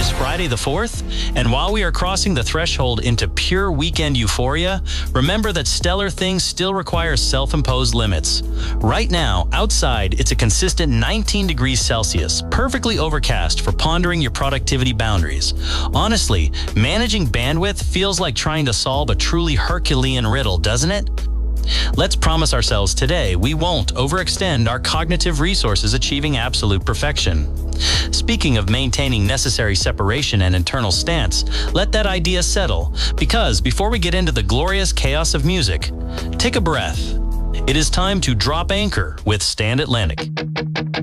is Friday the 4th, and while we are crossing the threshold into pure weekend euphoria, remember that stellar things still require self-imposed limits. Right now, outside, it's a consistent 19 degrees Celsius, perfectly overcast for pondering your productivity boundaries. Honestly, managing bandwidth feels like trying to solve a truly Herculean riddle, doesn't it? Let's promise ourselves today we won't overextend our cognitive resources achieving absolute perfection. Speaking of maintaining necessary separation and internal stance, let that idea settle, because before we get into the glorious chaos of music, take a breath. It is time to drop anchor with Stand Atlantic.